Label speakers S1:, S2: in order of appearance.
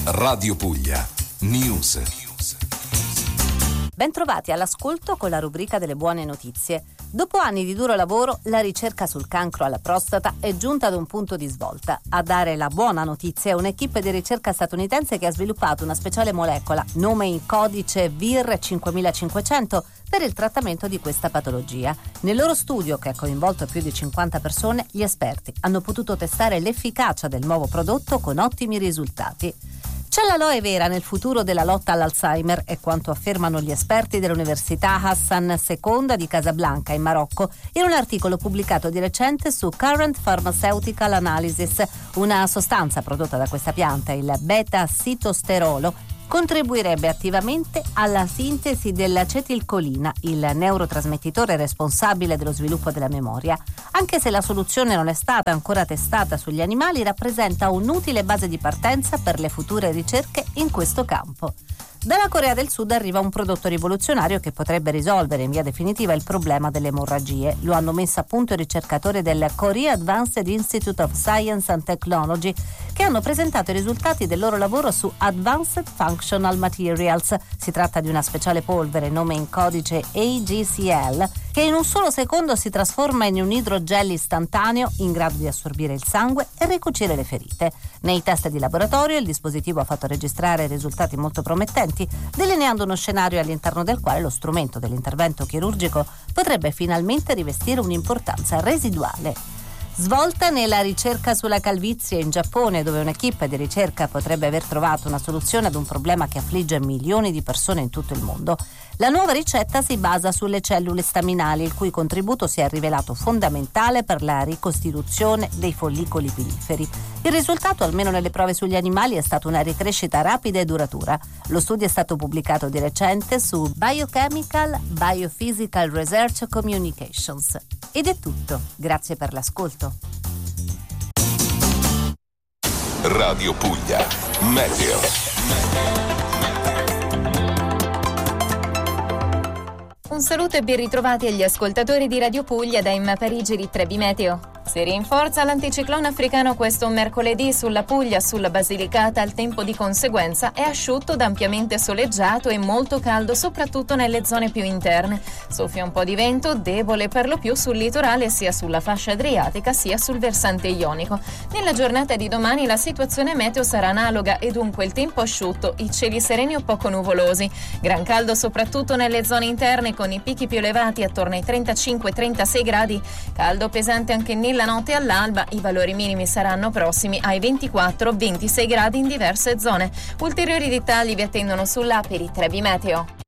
S1: Radio Puglia News.
S2: Bentrovati all'ascolto con la rubrica delle buone notizie. Dopo anni di duro lavoro, la ricerca sul cancro alla prostata è giunta ad un punto di svolta. A dare la buona notizia è un'equipe di ricerca statunitense che ha sviluppato una speciale molecola, nome in codice VIR 5500, per il trattamento di questa patologia. Nel loro studio, che ha coinvolto più di 50 persone, gli esperti hanno potuto testare l'efficacia del nuovo prodotto con ottimi risultati. C'è l'aloe vera nel futuro della lotta all'Alzheimer, è quanto affermano gli esperti dell'Università Hassan II di Casablanca in Marocco in un articolo pubblicato di recente su Current Pharmaceutical Analysis. Una sostanza prodotta da questa pianta, il beta-sitosterolo, contribuirebbe attivamente alla sintesi dell'acetilcolina, il neurotrasmettitore responsabile dello sviluppo della memoria. Anche se la soluzione non è stata ancora testata sugli animali, rappresenta un'utile base di partenza per le future ricerche in questo campo. Dalla Corea del Sud arriva un prodotto rivoluzionario che potrebbe risolvere in via definitiva il problema delle emorragie. Lo hanno messo a punto i ricercatori del Korea Advanced Institute of Science and Technology, che hanno presentato i risultati del loro lavoro su Advanced Functional Materials. Si tratta di una speciale polvere, nome in codice AGCL, che in un solo secondo si trasforma in un idrogel istantaneo in grado di assorbire il sangue e ricucire le ferite. Nei test di laboratorio il dispositivo ha fatto registrare risultati molto promettenti, delineando uno scenario all'interno del quale lo strumento dell'intervento chirurgico potrebbe finalmente rivestire un'importanza residuale. Svolta nella ricerca sulla calvizie in Giappone, dove un'equipe di ricerca potrebbe aver trovato una soluzione ad un problema che affligge milioni di persone in tutto il mondo. La nuova ricetta si basa sulle cellule staminali, il cui contributo si è rivelato fondamentale per la ricostituzione dei follicoli piliferi. Il risultato, almeno nelle prove sugli animali, è stata una ricrescita rapida e duratura. Lo studio è stato pubblicato di recente su Biochemical Biophysical Research Communications. Ed è tutto. Grazie per l'ascolto.
S1: Radio Puglia Meteo.
S3: Un saluto e ben ritrovati agli ascoltatori di Radio Puglia da Emma Parigi di Trebi Meteo. Si rinforza l'anticiclone africano questo mercoledì sulla Puglia, sulla Basilicata. Il tempo di conseguenza è asciutto, ampiamente soleggiato e molto caldo, soprattutto nelle zone più interne. Soffia un po' di vento, debole per lo più sul litorale, sia sulla fascia adriatica sia sul versante ionico. Nella giornata di domani la situazione meteo sarà analoga e dunque il tempo asciutto, i cieli sereni o poco nuvolosi. Gran caldo soprattutto nelle zone interne, con i picchi più elevati attorno ai 35-36 gradi. Caldo pesante anche nella notte e all'alba, i valori minimi saranno prossimi ai 24-26 gradi in diverse zone. Ulteriori dettagli vi attendono sull'app di Trebi Meteo.